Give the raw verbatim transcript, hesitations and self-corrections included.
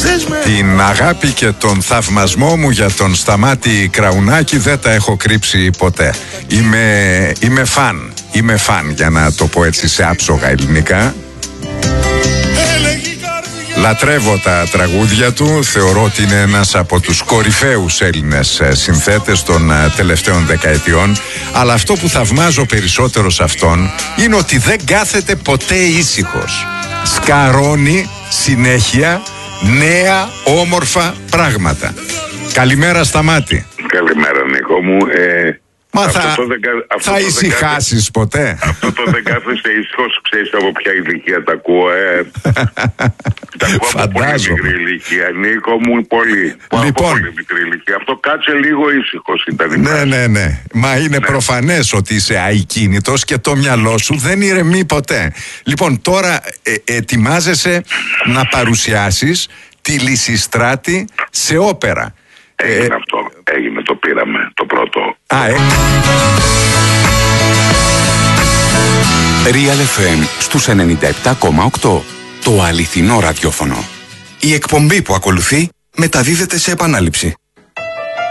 Την αγάπη και τον θαυμασμό μου για τον Σταμάτη Κραουνάκη δεν τα έχω κρύψει ποτέ. Είμαι, είμαι φαν, είμαι φαν για να το πω έτσι σε άψογα ελληνικά. Λατρεύω τα τραγούδια του, θεωρώ ότι είναι ένας από τους κορυφαίους Έλληνες συνθέτες των τελευταίων δεκαετιών, αλλά αυτό που θαυμάζω περισσότερο σε αυτόν είναι ότι δεν κάθεται ποτέ ήσυχος. Σκαρώνει συνέχεια νέα όμορφα πράγματα. Καλημέρα Σταμάτη. Καλημέρα Νίκο μου. Ε, Μα θα, δεκα... θα ησυχάσεις ποτέ? Αυτό το δεν κάθεσαι ήσυχος, ξέρεις από ποια ηλικία τα ακούω. Ε. Τα ακούω από πολύ μικρή ηλικία, Νίκο μου, πολύ. Λοιπόν, από πολύ μικρή ηλικία. Αυτό κάτσε λίγο ήσυχος ήταν η Ναι, φάση. ναι, ναι. Μα είναι ναι. προφανές ότι είσαι αικίνητος και το μυαλό σου δεν ηρεμεί ποτέ. Λοιπόν, τώρα ε, ετοιμάζεσαι να παρουσιάσεις τη Λυσιστράτη σε όπερα. Έγινε ε, αυτό, έγινε, το πήραμε, το πρώτο. Α, ε. Real εφ εμ στους ενενήντα επτά κόμμα οκτώ. Το αληθινό ραδιόφωνο. Η εκπομπή που ακολουθεί μεταδίδεται σε επανάληψη.